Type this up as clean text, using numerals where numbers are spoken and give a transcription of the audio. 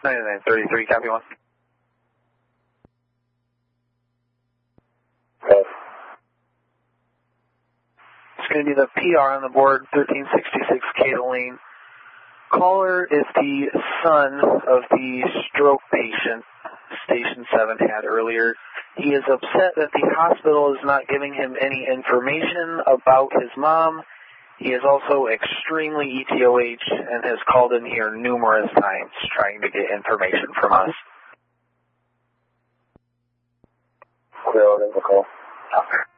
9933, copy 1. It's going to be the PR on the board, 1366 Cataline. Caller is the son of the stroke patient Station 7 had earlier. He is upset that the hospital is not giving him any information about his mom. He is also extremely ETOH and has called in here numerous times trying to get information from us. Clear, over the call.